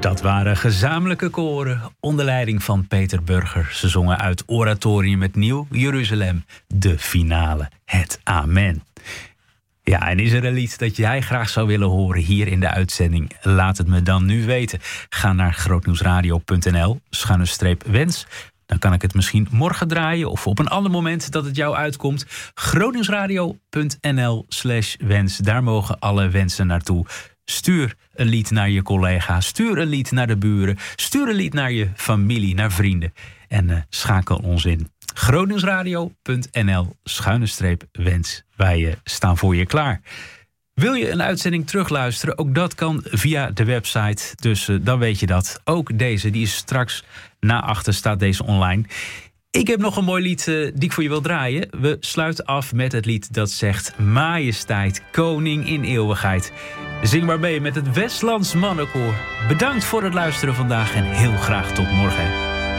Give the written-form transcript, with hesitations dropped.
Dat waren gezamenlijke koren onder leiding van Peter Burger. Ze zongen uit Oratorium het Nieuw Jeruzalem, de finale, het Amen. Ja, en is er een lied dat jij graag zou willen horen hier in de uitzending? Laat het me dan nu weten. Ga naar grootnieuwsradio.nl/wens. Dan kan ik het misschien morgen draaien of op een ander moment dat het jou uitkomt. grootnieuwsradio.nl/wens. Daar mogen alle wensen naartoe. Stuur een lied naar je collega, stuur een lied naar de buren, stuur een lied naar je familie, naar vrienden. En schakel ons in. grootnieuwsradio.nl/wens. Wij staan voor je klaar. Wil je een uitzending terugluisteren? Ook dat kan via de website. Dus dan weet je dat. Ook deze, die is straks na 8 staat deze online. Ik heb nog een mooi lied die ik voor je wil draaien. We sluiten af met het lied dat zegt Majesteit, Koning in eeuwigheid. Zing maar mee met het Westlands Mannenkoor. Bedankt voor het luisteren vandaag en heel graag tot morgen.